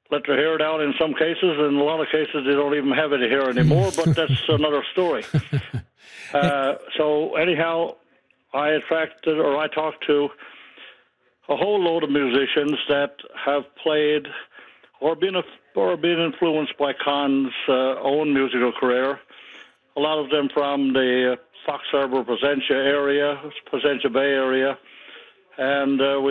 let their hair down in some cases, and in a lot of cases they don't even have any hair anymore, but that's another story. So anyhow, I talked to a whole load of musicians that have played or been influenced by Con's own musical career. A lot of them from the Fox Harbor, Placentia Bay area, and we